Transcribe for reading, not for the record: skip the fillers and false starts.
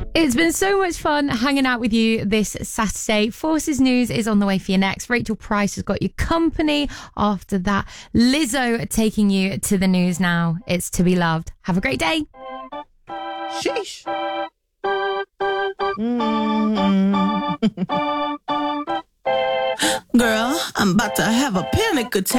It's been so much fun hanging out with you this Saturday. Forces News is on the way for you next. Rachel Price has got your company. After that, Lizzo taking you to the news now. It's To Be Loved. Have a great day. Sheesh. Girl, I'm about to have a panic attack.